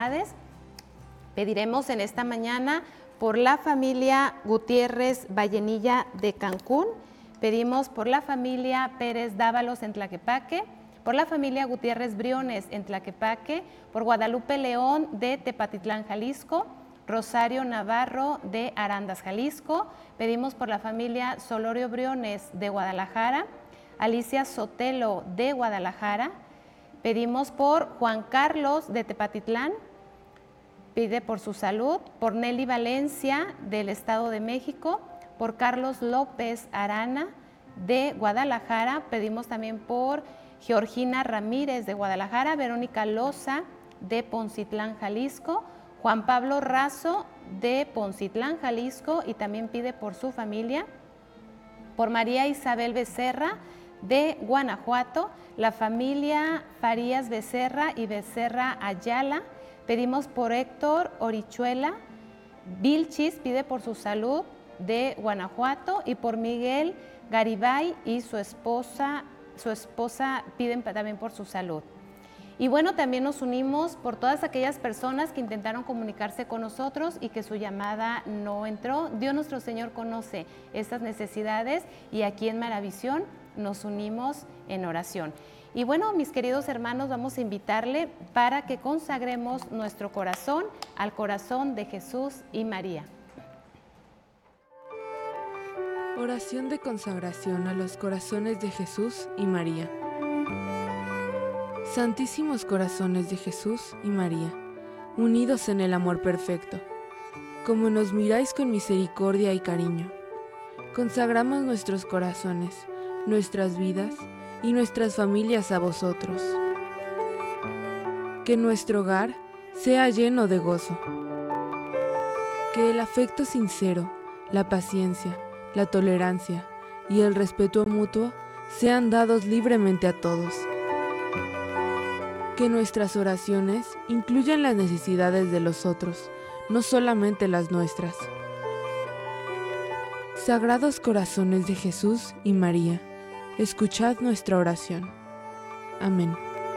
Pediremos en esta mañana por la familia Gutiérrez Vallenilla de Cancún, pedimos por la familia Pérez Dávalos en Tlaquepaque, por la familia Gutiérrez Briones en Tlaquepaque, por Guadalupe León de Tepatitlán, Jalisco, Rosario Navarro de Arandas, Jalisco, pedimos por la familia Solorio Briones de Guadalajara, Alicia Sotelo de Guadalajara, pedimos por Juan Carlos de Tepatitlán, pide por su salud, por Nelly Valencia del Estado de México, por Carlos López Arana de Guadalajara, pedimos también por Georgina Ramírez de Guadalajara, Verónica Loza de Poncitlán, Jalisco, Juan Pablo Razo de Poncitlán, Jalisco, y también pide por su familia, por María Isabel Becerra de Guanajuato, la familia Farías Becerra y Becerra Ayala, pedimos por Héctor Orichuela Vilchis, pide por su salud de Guanajuato, y por Miguel Garibay y su esposa piden también por su salud. Y bueno, también nos unimos por todas aquellas personas que intentaron comunicarse con nosotros y que su llamada no entró. Dios nuestro Señor conoce estas necesidades y aquí en Maravisión nos unimos en oración. Y bueno, mis queridos hermanos, vamos a invitarle para que consagremos nuestro corazón al corazón de Jesús y María. Oración de consagración a los corazones de Jesús y María. Santísimos corazones de Jesús y María, unidos en el amor perfecto, como nos miráis con misericordia y cariño, consagramos nuestros corazones, nuestras vidas y nuestras familias a vosotros. Que nuestro hogar sea lleno de gozo. Que el afecto sincero, la paciencia, la tolerancia y el respeto mutuo sean dados libremente a todos. Que nuestras oraciones incluyan las necesidades de los otros, no solamente las nuestras. Sagrados corazones de Jesús y María, escuchad nuestra oración. Amén.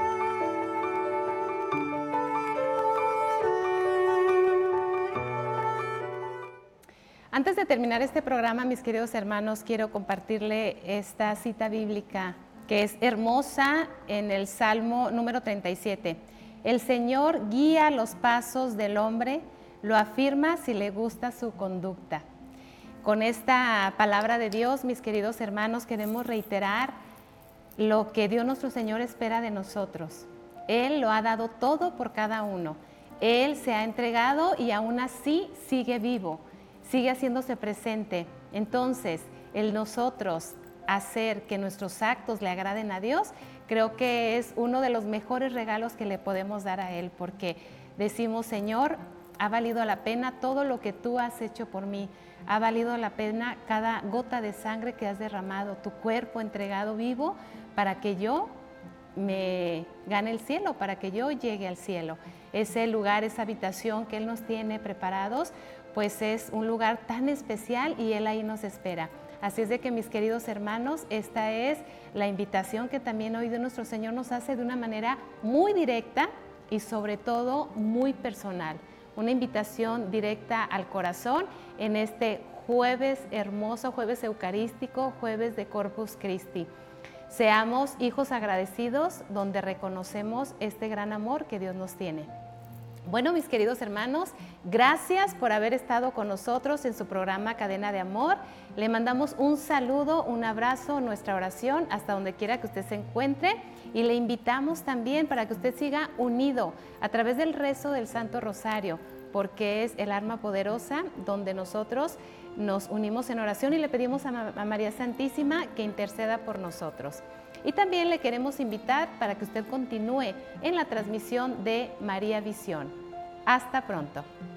Antes de terminar este programa, mis queridos hermanos, quiero compartirle esta cita bíblica que es hermosa en el Salmo número 37. El Señor guía los pasos del hombre, lo afirma si le gusta su conducta. Con esta palabra de Dios, mis queridos hermanos, queremos reiterar lo que Dios nuestro Señor espera de nosotros. Él lo ha dado todo por cada uno. Él se ha entregado y aún así sigue vivo, sigue haciéndose presente. Entonces, el nosotros hacer que nuestros actos le agraden a Dios, creo que es uno de los mejores regalos que le podemos dar a Él, porque decimos, Señor, ha valido la pena todo lo que tú has hecho por mí, ha valido la pena cada gota de sangre que has derramado, tu cuerpo entregado vivo para que yo me gane el cielo, para que yo llegue al cielo. Ese lugar, esa habitación que Él nos tiene preparados, pues es un lugar tan especial y Él ahí nos espera. Así es de que, mis queridos hermanos, esta es la invitación que también hoy Dios nuestro Señor nos hace de una manera muy directa y sobre todo muy personal. Una invitación directa al corazón en este jueves hermoso, jueves eucarístico, jueves de Corpus Christi. Seamos hijos agradecidos donde reconocemos este gran amor que Dios nos tiene. Bueno, mis queridos hermanos, gracias por haber estado con nosotros en su programa Cadena de Amor. Le mandamos un saludo, un abrazo, nuestra oración hasta donde quiera que usted se encuentre, y le invitamos también para que usted siga unido a través del rezo del Santo Rosario, porque es el arma poderosa donde nosotros nos unimos en oración y le pedimos a María Santísima que interceda por nosotros. Y también le queremos invitar para que usted continúe en la transmisión de María Visión. Hasta pronto.